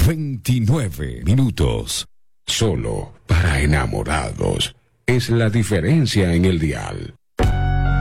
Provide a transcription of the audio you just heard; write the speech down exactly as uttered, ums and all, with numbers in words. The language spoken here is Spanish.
veintinueve minutos. Solo para enamorados. Es la diferencia en el dial.